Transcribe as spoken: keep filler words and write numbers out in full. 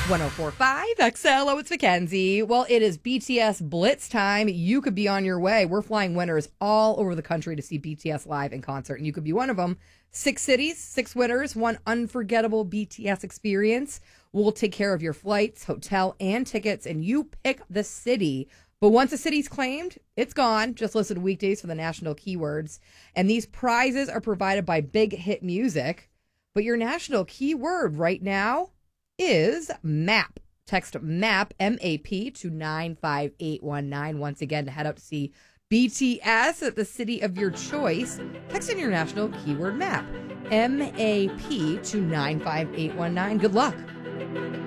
one oh four point five X L. Oh, it's Mackenzie. Well, it is B T S Blitz time. You could be on your way. We're flying winners all over the country to see B T S live in concert, and you could be one of them. Six cities, six winners, one unforgettable B T S experience. We'll take care of your flights, hotel, and tickets, and you pick the city. But once a city's claimed, it's gone. Just listen to weekdays for the national keywords. And these prizes are provided by Big Hit Music. But your national keyword right now is MAP. Text MAP, M A P, to nine five eight one nine. Once again, to head out to see B T S at the city of your choice. Text in your national keyword MAP, M A P, to nine five eight one nine. Good luck.